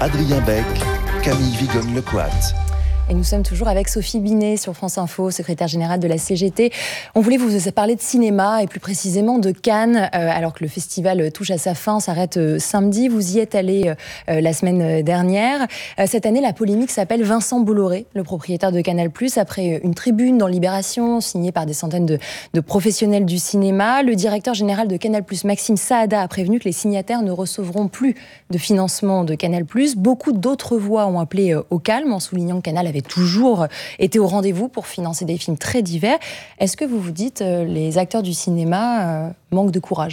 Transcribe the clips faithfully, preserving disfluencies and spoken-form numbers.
Adrien Beck, Camille Vigogne-Lecoat. Et nous sommes toujours avec Sophie Binet sur France Info, secrétaire générale de la C G T. On voulait vous parler de cinéma et plus précisément de Cannes, euh, alors que le festival touche à sa fin, s'arrête euh, samedi. Vous y êtes allé euh, la semaine dernière. Euh, cette année, la polémique s'appelle Vincent Bolloré, le propriétaire de Canal+. Après une tribune dans Libération, signée par des centaines de, de professionnels du cinéma, le directeur général de Canal+, Maxime Saada, a prévenu que les signataires ne recevront plus de financement de Canal+. Beaucoup d'autres voix ont appelé euh, au calme, en soulignant que Canal avait toujours été au rendez-vous pour financer des films très divers. Est-ce que vous vous dites euh, les acteurs du cinéma euh, manquent de courage ?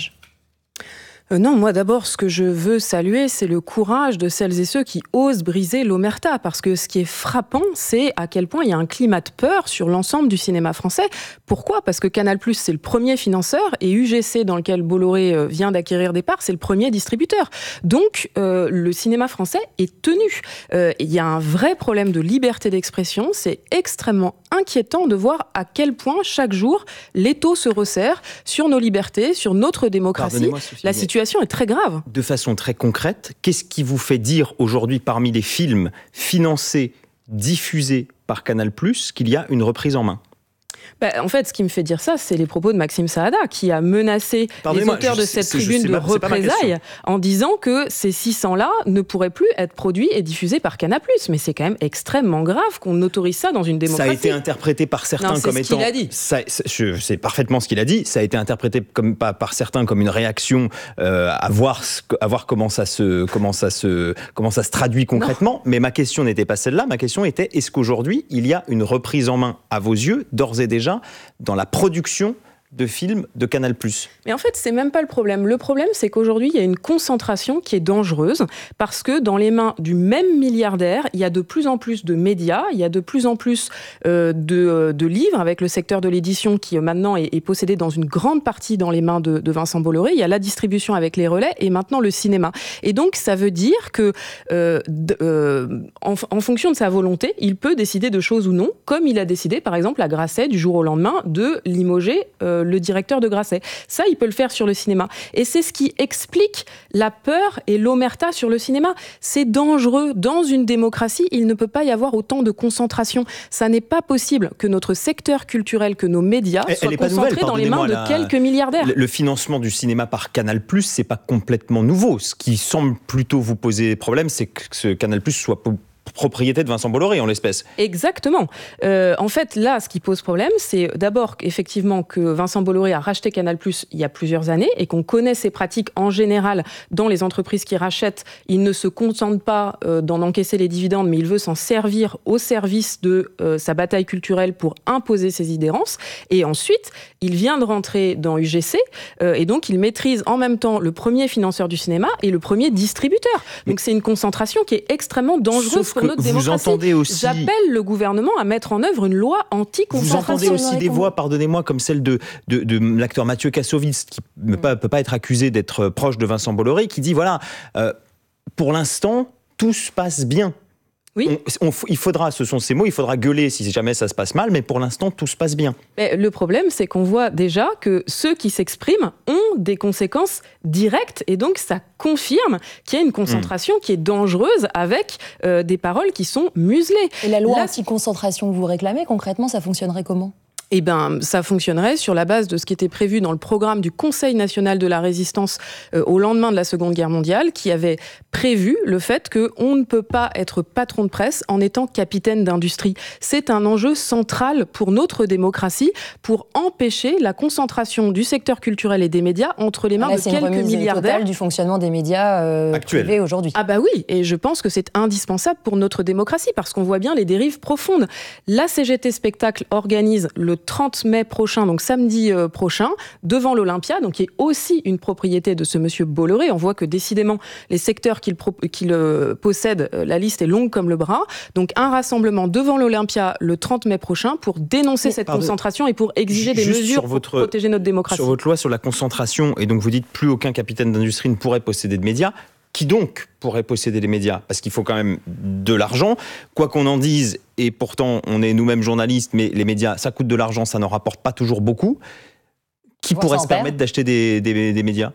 Euh, non, moi d'abord, ce que je veux saluer, c'est le courage de celles et ceux qui osent briser l'omerta, parce que ce qui est frappant, c'est à quel point il y a un climat de peur sur l'ensemble du cinéma français. Pourquoi ? Parce que Canal+, c'est le premier financeur, et U G C, dans lequel Bolloré vient d'acquérir des parts, c'est le premier distributeur. Donc, euh, le cinéma français est tenu. Euh, il y a un vrai problème de liberté d'expression, c'est extrêmement inquiétant de voir à quel point, chaque jour, l'étau se resserre sur nos libertés, sur notre démocratie. La situation La situation est très grave. De façon très concrète, qu'est-ce qui vous fait dire aujourd'hui, parmi les films financés, diffusés par Canal+, qu'il y a une reprise en main ? Bah, en fait, ce qui me fait dire ça, c'est les propos de Maxime Saada, qui a menacé les auteurs je, de cette c'est, tribune je, de représailles en disant que ces six cents-là ne pourraient plus être produits et diffusés par Canal+. Mais c'est quand même extrêmement grave qu'on autorise ça dans une démocratie. Ça a été interprété par certains non, comme c'est étant... Ce qu'il a dit. Ça, je sais parfaitement ce qu'il a dit. Ça a été interprété comme, par, par certains comme une réaction euh, à, voir, à voir comment ça se, comment ça se, comment ça se traduit concrètement. Non. Mais ma question n'était pas celle-là. Ma question était, est-ce qu'aujourd'hui, il y a une reprise en main, à vos yeux, d'ores et déjà, dans la production de films de Canal+. Mais en fait, c'est même pas le problème. Le problème, c'est qu'aujourd'hui, il y a une concentration qui est dangereuse parce que dans les mains du même milliardaire, il y a de plus en plus de médias, il y a de plus en plus euh, de, de livres avec le secteur de l'édition qui maintenant est, est possédé dans une grande partie dans les mains de, de Vincent Bolloré. Il y a la distribution avec les relais et maintenant le cinéma. Et donc, ça veut dire que euh, d- euh, en, en fonction de sa volonté, il peut décider de choses ou non, comme il a décidé, par exemple, à Grasset, du jour au lendemain, de limoger euh, le directeur de Grasset. Ça, il peut le faire sur le cinéma. Et c'est ce qui explique la peur et l'omerta sur le cinéma. C'est dangereux. Dans une démocratie, il ne peut pas y avoir autant de concentration. Ça n'est pas possible que notre secteur culturel, que nos médias elle, soient elle concentrés nouvelle, dans les mains de la... quelques milliardaires. Le financement du cinéma par Canal+, c'est pas complètement nouveau. Ce qui semble plutôt vous poser problème, c'est que ce Canal+ soit propriété de Vincent Bolloré en l'espèce. Exactement. Euh, en fait, là, ce qui pose problème, c'est d'abord effectivement que Vincent Bolloré a racheté Canal+ il y a plusieurs années et qu'on connaît ses pratiques en général dans les entreprises qui rachètent. Il ne se contente pas euh, d'en encaisser les dividendes, mais il veut s'en servir au service de euh, sa bataille culturelle pour imposer ses idérances. Et ensuite, il vient de rentrer dans U G C euh, et donc il maîtrise en même temps le premier financeur du cinéma et le premier distributeur. Donc c'est une concentration qui est extrêmement dangereuse. Sauf pour notre vous entendez aussi... J'appelle le gouvernement à mettre en œuvre une loi anti-concentration. Vous entendez aussi des voix, pardonnez-moi, comme celle de, de, de l'acteur Mathieu Kassovitz, qui ne peut, peut pas être accusé d'être proche de Vincent Bolloré, qui dit, voilà, euh, pour l'instant, tout se passe bien. Oui. On, on, il faudra, ce sont ces mots, il faudra gueuler si jamais ça se passe mal, mais pour l'instant, tout se passe bien. Mais le problème, c'est qu'on voit déjà que ceux qui s'expriment ont des conséquences directes, et donc ça confirme qu'il y a une concentration mmh. qui est dangereuse avec euh, des paroles qui sont muselées. Et la loi Là, anti-concentration que vous réclamez, concrètement, ça fonctionnerait comment ? Eh bien, ça fonctionnerait sur la base de ce qui était prévu dans le programme du Conseil national de la résistance euh, au lendemain de la Seconde Guerre mondiale, qui avait prévu le fait qu'on ne peut pas être patron de presse en étant capitaine d'industrie. C'est un enjeu central pour notre démocratie, pour empêcher la concentration du secteur culturel et des médias entre les mains Là, de quelques milliardaires. C'est une remise totale du fonctionnement des médias euh, privés aujourd'hui. Ah bah oui, et je pense que c'est indispensable pour notre démocratie, parce qu'on voit bien les dérives profondes. La C G T Spectacle organise le trente mai prochain, donc samedi euh, prochain, devant l'Olympia, donc qui est aussi une propriété de ce monsieur Bolloré. On voit que décidément, les secteurs qu'il, pro- qu'il euh, possède, euh, la liste est longue comme le bras. Donc un rassemblement devant l'Olympia le trente mai prochain pour dénoncer cette Pardon. concentration et pour exiger des Juste mesures votre, pour protéger notre démocratie. Sur votre loi sur la concentration, et donc vous dites plus aucun capitaine d'industrie ne pourrait posséder de médias. Qui donc pourrait posséder les médias ? Parce qu'il faut quand même de l'argent. Quoi qu'on en dise, et pourtant on est nous-mêmes journalistes, mais les médias, ça coûte de l'argent, ça n'en rapporte pas toujours beaucoup. Qui pourrait se permettre d'acheter des, des, des médias ?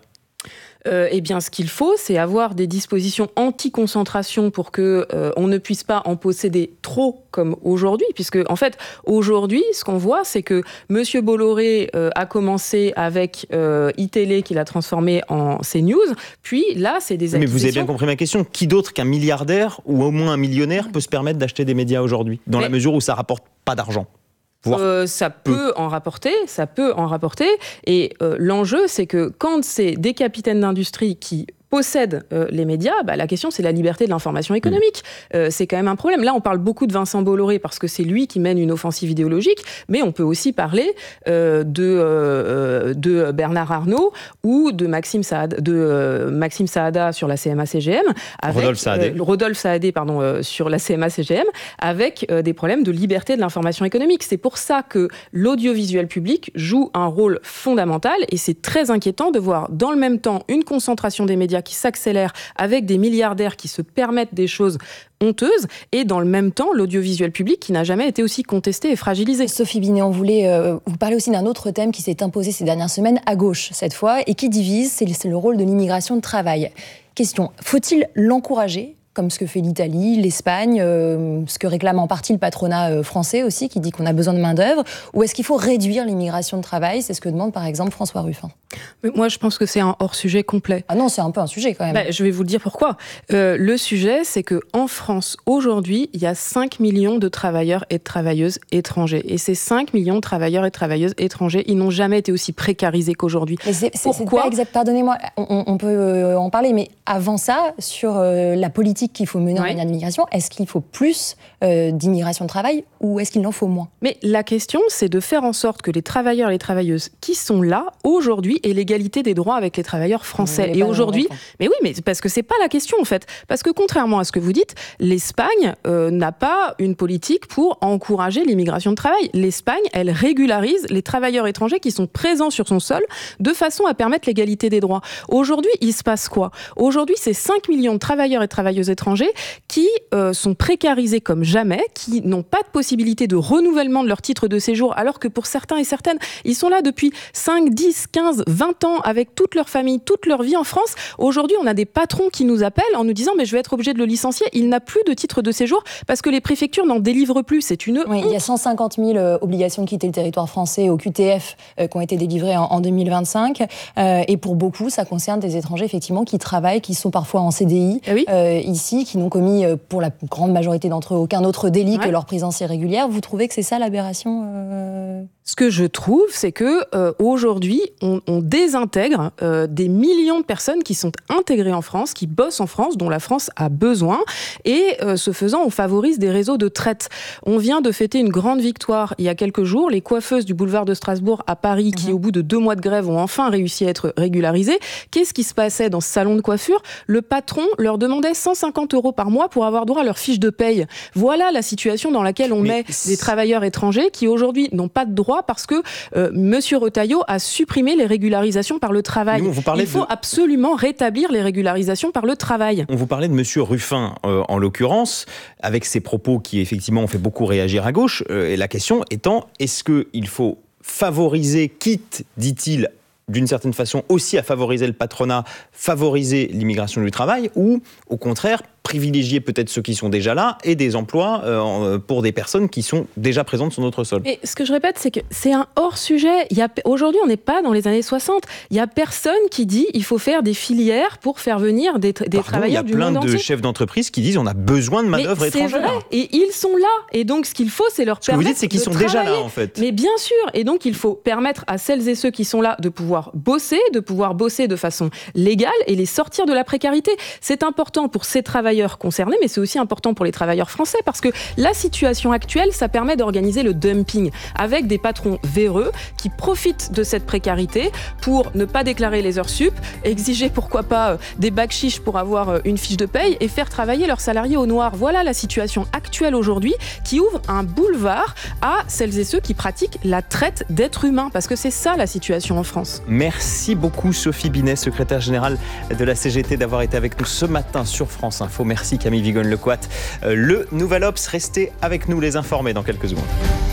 euh, Eh bien, ce qu'il faut, c'est avoir des dispositions anti-concentration pour que euh, on ne puisse pas en posséder trop comme aujourd'hui, puisque en fait, aujourd'hui, ce qu'on voit, c'est que Monsieur Bolloré euh, a commencé avec euh, iTélé, qu'il a transformé en CNews, puis là, c'est des acquisitions... Mais vous avez bien compris ma question. Qui d'autre qu'un milliardaire ou au moins un millionnaire peut se permettre d'acheter des médias aujourd'hui, dans Mais... la mesure où ça rapporte pas d'argent? Euh, ça peut en rapporter, ça peut en rapporter. Et euh, l'enjeu, c'est que quand c'est des capitaines d'industrie qui possèdent euh, les médias, bah, la question, c'est la liberté de l'information économique. Mmh. Euh, c'est quand même un problème. Là, on parle beaucoup de Vincent Bolloré parce que c'est lui qui mène une offensive idéologique, mais on peut aussi parler euh, de, euh, de Bernard Arnault ou de Maxime Saada, de, euh, Maxime Saada sur la C M A C G M, avec, Rodolphe Saadé, euh, Rodolphe Saadé pardon, euh, sur la C M A C G M, avec euh, des problèmes de liberté de l'information économique. C'est pour ça que l'audiovisuel public joue un rôle fondamental, et c'est très inquiétant de voir dans le même temps une concentration des médias qui s'accélère avec des milliardaires qui se permettent des choses honteuses, et dans le même temps l'audiovisuel public qui n'a jamais été aussi contesté et fragilisé. Sophie Binet, on voulait euh, vous parler aussi d'un autre thème qui s'est imposé ces dernières semaines, à gauche cette fois, et qui divise, c'est le, c'est le rôle de l'immigration de travail. Question, faut-il l'encourager comme ce que fait l'Italie, l'Espagne, euh, ce que réclame en partie le patronat euh, français aussi, qui dit qu'on a besoin de main-d'œuvre, ou est-ce qu'il faut réduire l'immigration de travail? C'est ce que demande par exemple François Ruffin. Mais moi, je pense que c'est un hors-sujet complet. Ah non, c'est un peu un sujet quand même. Bah, je vais vous le dire pourquoi. Euh, le sujet, c'est qu'en France, aujourd'hui, il y a cinq millions de travailleurs et de travailleuses étrangers. Et ces cinq millions de travailleurs et de travailleuses étrangers, ils n'ont jamais été aussi précarisés qu'aujourd'hui. Mais c'est, c'est, pourquoi c'est pas exact, pardonnez-moi, on, on peut euh, en parler, mais avant ça, sur euh, la politique qu'il faut mener en matière d'immigration, est-ce qu'il faut plus euh, d'immigration de travail ou est-ce qu'il en faut moins? Mais la question, c'est de faire en sorte que les travailleurs et les travailleuses qui sont là, aujourd'hui, aient l'égalité des droits avec les travailleurs français. Et aujourd'hui, mais oui, mais parce que c'est pas la question en fait. Parce que contrairement à ce que vous dites, l'Espagne euh, n'a pas une politique pour encourager l'immigration de travail. L'Espagne, elle régularise les travailleurs étrangers qui sont présents sur son sol de façon à permettre l'égalité des droits. Aujourd'hui, il se passe quoi? Aujourd'hui, c'est cinq millions de travailleurs et travailleuses étrangers qui euh, sont précarisés comme jamais, qui n'ont pas de possibilité de renouvellement de leur titre de séjour, alors que pour certains et certaines, ils sont là depuis cinq, dix, quinze, vingt ans avec toute leur famille, toute leur vie en France. Aujourd'hui, on a des patrons qui nous appellent en nous disant mais je vais être obligé de le licencier, il n'a plus de titre de séjour parce que les préfectures n'en délivrent plus. C'est une oui, honte. Il y a cent cinquante mille euh, obligations de quitter le territoire français au Q T F euh, qui ont été délivrées en, en deux mille vingt-cinq. Euh, et pour beaucoup, ça concerne des étrangers effectivement qui travaillent, qui sont parfois en C D I eh oui. euh, ici, qui n'ont commis euh, pour la grande majorité d'entre eux aucun autre délit ouais. que leur présence irrégulière. Vous trouvez que c'est ça l'aberration euh... Ce que je trouve, c'est que euh, aujourd'hui, on, on désintègre euh, des millions de personnes qui sont intégrées en France, qui bossent en France, dont la France a besoin, et euh, ce faisant, on favorise des réseaux de traite. On vient de fêter une grande victoire il y a quelques jours. Les coiffeuses du boulevard de Strasbourg à Paris, mmh. qui au bout de deux mois de grève ont enfin réussi à être régularisées. Qu'est-ce qui se passait dans ce salon de coiffure? Le patron leur demandait cent cinquante euros par mois pour avoir droit à leur fiche de paye. Voilà la situation dans laquelle on Mais met des travailleurs étrangers qui aujourd'hui n'ont pas de droit parce que euh, Monsieur Retailleau a supprimé les régularisations par le travail. Nous, Il faut de... absolument rétablir les régularisations par le travail. On vous parlait de Monsieur Ruffin, euh, en l'occurrence, avec ses propos qui effectivement ont fait beaucoup réagir à gauche. Euh, et la question étant, est-ce qu'il faut favoriser, quitte, dit-il, d'une certaine façon aussi à favoriser le patronat, favoriser l'immigration du travail, ou au contraire privilégier peut-être ceux qui sont déjà là et des emplois euh, pour des personnes qui sont déjà présentes sur notre sol. Et ce que je répète, c'est que c'est un hors-sujet. Il y a, aujourd'hui, on n'est pas dans les années soixante. Il n'y a personne qui dit qu'il faut faire des filières pour faire venir des, des Pardon, travailleurs du monde entier. Il y a plein de chefs d'entreprise qui disent on a besoin de main-d'œuvre étrangère. C'est vrai, et ils sont là. Et donc, ce qu'il faut, c'est leur ce permettre que vous dites, c'est qu'ils sont travailler. déjà là, en fait. Mais bien sûr. Et donc, il faut permettre à celles et ceux qui sont là de pouvoir bosser, de pouvoir bosser de façon légale et les sortir de la précarité. C'est important pour ces travailleurs concernés, mais c'est aussi important pour les travailleurs français parce que la situation actuelle, ça permet d'organiser le dumping avec des patrons véreux qui profitent de cette précarité pour ne pas déclarer les heures sup, exiger pourquoi pas des bacs chiches pour avoir une fiche de paye et faire travailler leurs salariés au noir. Voilà la situation actuelle aujourd'hui qui ouvre un boulevard à celles et ceux qui pratiquent la traite d'êtres humains parce que c'est ça la situation en France. Merci beaucoup Sophie Binet, secrétaire générale de la C G T, d'avoir été avec nous ce matin sur France Info. Merci Camille Vigonne-Lecoat. Le Nouvel Obs, restez avec nous les informés dans quelques secondes.